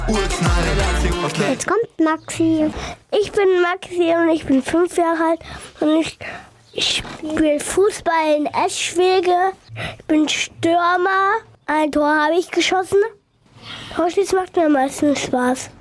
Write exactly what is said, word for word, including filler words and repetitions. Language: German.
Jetzt kommt Maxi. Ich bin Maxi und ich bin fünf Jahre alt und ich, ich spiele Fußball in Eschwege. Ich bin Stürmer. Ein Tor habe ich geschossen. Torschießen macht mir am meisten Spaß.